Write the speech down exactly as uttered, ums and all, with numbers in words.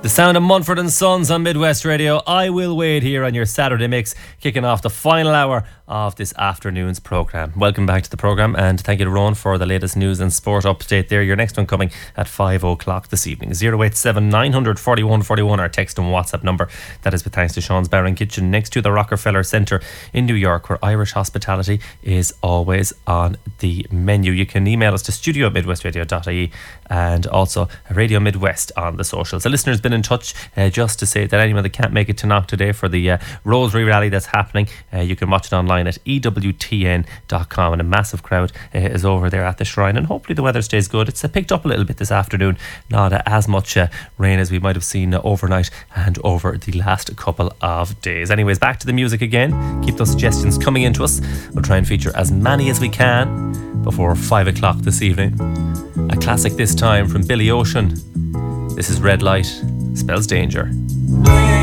The sound of Mumford and Sons on Midwest Radio. I Will Wait here on your Saturday mix, kicking off the final hour of this afternoon's programme. Welcome back to the programme, and thank you to Ron for the latest news and sport update there. Your next one coming at five o'clock this evening. zero eight seven nine hundred forty-one forty-one, our text and WhatsApp number. That is with thanks to Sean's Bar and Kitchen next to the Rockefeller Centre in New York, where Irish hospitality is always on the menu. You can email us to studio at midwestradio dot I E and also Radio Midwest on the socials. The listener's been in touch uh, just to say that anyone that can't make it to Knock today for the uh, Rosary Rally that's happening, uh, you can watch it online at E W T N dot com, and a massive crowd uh, is over there at the shrine, and hopefully the weather stays good. It's uh, picked up a little bit this afternoon, not uh, as much uh, rain as we might have seen uh, overnight and over the last couple of days. Anyways, back to the music again. Keep those suggestions coming into us. We'll try and feature as many as we can before five o'clock this evening. A classic this time from Billy Ocean. This is Red Light, spells danger.